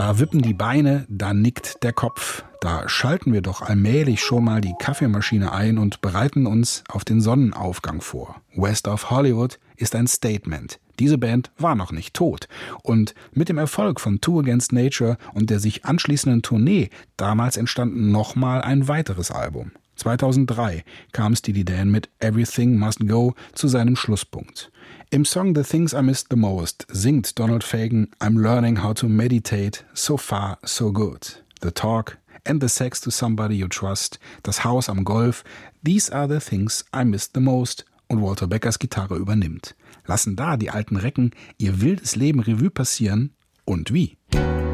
Da wippen die Beine, da nickt der Kopf. Da schalten wir doch allmählich schon mal die Kaffeemaschine ein und bereiten uns auf den Sonnenaufgang vor. West of Hollywood ist ein Statement. Diese Band war noch nicht tot. Und mit dem Erfolg von Two Against Nature und der sich anschließenden Tournee damals entstand nochmal ein weiteres Album. 2003 kam Steely Dan mit Everything Must Go zu seinem Schlusspunkt. Im Song The Things I Missed the Most singt Donald Fagen I'm learning how to meditate, so far so good. The talk and the sex to somebody you trust, das Haus am Golf, these are the things I missed the most. Und Walter Beckers Gitarre übernimmt. Lassen da die alten Recken ihr wildes Leben Revue passieren und wie.